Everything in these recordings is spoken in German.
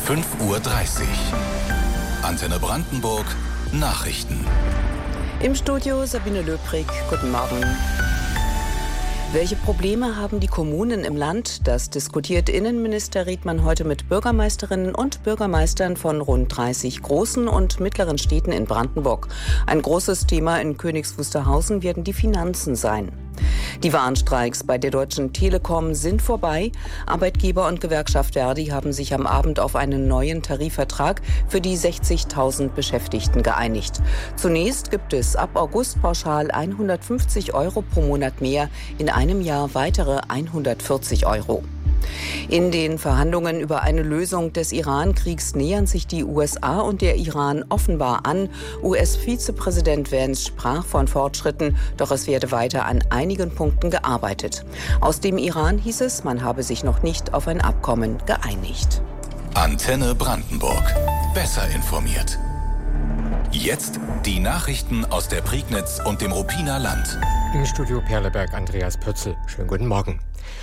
5:30 Uhr. Antenne Brandenburg Nachrichten. Im Studio Sabine Löbrig. Guten Morgen. Welche Probleme haben die Kommunen im Land? Das diskutiert Innenminister Riedmann heute mit Bürgermeisterinnen und Bürgermeistern von rund 30 großen und mittleren Städten in Brandenburg. Ein großes Thema in Königs Wusterhausen werden die Finanzen sein. Die Warnstreiks bei der Deutschen Telekom sind vorbei. Arbeitgeber und Gewerkschaft Verdi haben sich am Abend auf einen neuen Tarifvertrag für die 60.000 Beschäftigten geeinigt. Zunächst gibt es ab August pauschal 150 € pro Monat mehr, in einem Jahr weitere 140 €. In den Verhandlungen über eine Lösung des Iran-Kriegs nähern sich die USA und der Iran offenbar an. US-Vizepräsident Vance sprach von Fortschritten, doch es werde weiter an einigen Punkten gearbeitet. Aus dem Iran hieß es, man habe sich noch nicht auf ein Abkommen geeinigt. Antenne Brandenburg. Besser informiert. Jetzt die Nachrichten aus der Prignitz und dem Ruppiner Land. Im Studio Perleberg Andreas Pötzl. Schönen guten Morgen.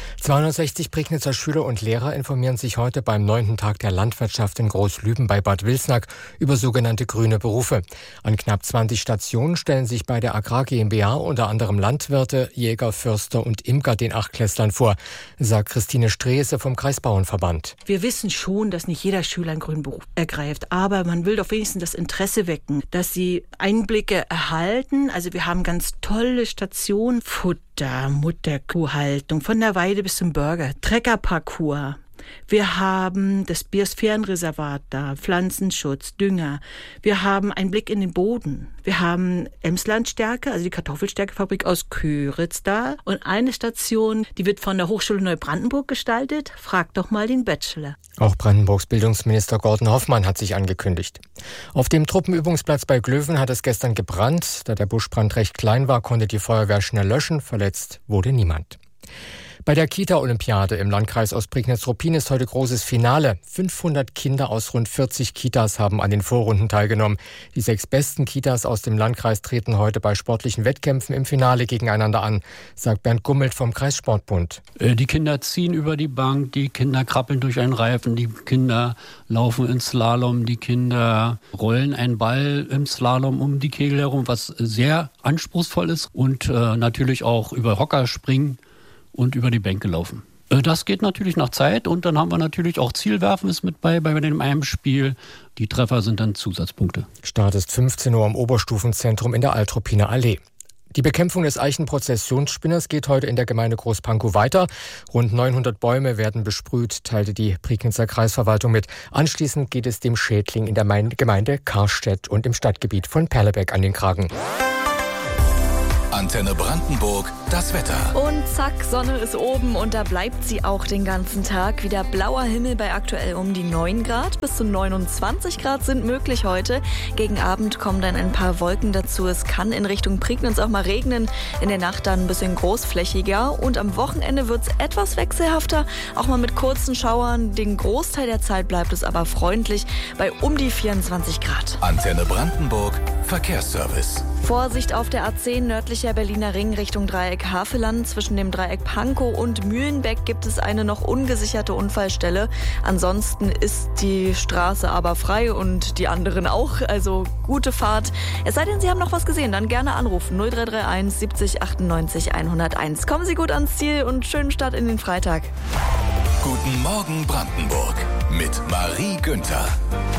260 Prignitzer Schüler und Lehrer informieren sich heute beim 9. Tag der Landwirtschaft in Großlüben bei Bad Wilsnack über sogenannte grüne Berufe. An knapp 20 Stationen stellen sich bei der Agrar GmbH unter anderem Landwirte, Jäger, Förster und Imker den Achtklässlern vor, sagt Christine Strehse vom Kreisbauernverband. Wir wissen schon, dass nicht jeder Schüler einen grünen Beruf ergreift, aber man will doch wenigstens das Interesse wecken, dass sie Einblicke erhalten. Also wir haben ganz tolle Stationen, Futter, Mutterkuhhaltung, von der Weide bis zum Burger, Treckerparcours. Wir haben das Biosphärenreservat da, Pflanzenschutz, Dünger. Wir haben einen Blick in den Boden. Wir haben Emslandstärke, also die Kartoffelstärkefabrik aus Köritz da. Und eine Station, die wird von der Hochschule Neubrandenburg gestaltet. Frag doch mal den Bachelor. Auch Brandenburgs Bildungsminister Gordon Hoffmann hat sich angekündigt. Auf dem Truppenübungsplatz bei Glöwen hat es gestern gebrannt. Da der Buschbrand recht klein war, konnte die Feuerwehr schnell löschen. Verletzt wurde niemand. Bei der Kita-Olympiade im Landkreis Ostprignitz-Ruppin ist heute großes Finale. 500 Kinder aus rund 40 Kitas haben an den Vorrunden teilgenommen. Die 6 besten Kitas aus dem Landkreis treten heute bei sportlichen Wettkämpfen im Finale gegeneinander an, sagt Bernd Gummelt vom Kreissportbund. Die Kinder ziehen über die Bank, die Kinder krabbeln durch einen Reifen, die Kinder laufen ins Slalom, die Kinder rollen einen Ball im Slalom um die Kegel herum, was sehr anspruchsvoll ist, und natürlich auch über Hocker springen und über die Bänke laufen. Das geht natürlich nach Zeit, und dann haben wir natürlich auch Zielwerfen ist mit bei dem einen Spiel. Die Treffer sind dann Zusatzpunkte. Start ist 15 Uhr am Oberstufenzentrum in der Alt-Ruppiner Allee. Die Bekämpfung des Eichenprozessionsspinners geht heute in der Gemeinde Großpankow weiter. Rund 900 Bäume werden besprüht, teilte die Prignitzer Kreisverwaltung mit. Anschließend geht es dem Schädling in der Gemeinde Karstedt und im Stadtgebiet von Perleberg an den Kragen. Antenne Brandenburg, das Wetter. Und zack, Sonne ist oben, und da bleibt sie auch den ganzen Tag. Wieder blauer Himmel bei aktuell um die 9 Grad. Bis zu 29 Grad sind möglich heute. Gegen Abend kommen dann ein paar Wolken dazu. Es kann in Richtung Prignitz auch mal regnen. In der Nacht dann ein bisschen großflächiger. Und am Wochenende wird es etwas wechselhafter. Auch mal mit kurzen Schauern. Den Großteil der Zeit bleibt es aber freundlich bei um die 24 Grad. Antenne Brandenburg, Verkehrsservice. Vorsicht auf der A10 nördlicher Berliner Ring Richtung Dreieck Havelland. Zwischen dem Dreieck Pankow und Mühlenbeck gibt es eine noch ungesicherte Unfallstelle. Ansonsten ist die Straße aber frei und die anderen auch. Also gute Fahrt. Es sei denn, Sie haben noch was gesehen, dann gerne anrufen. 0331 70 98 101. Kommen Sie gut ans Ziel und schönen Start in den Freitag. Guten Morgen Brandenburg mit Marie Günther.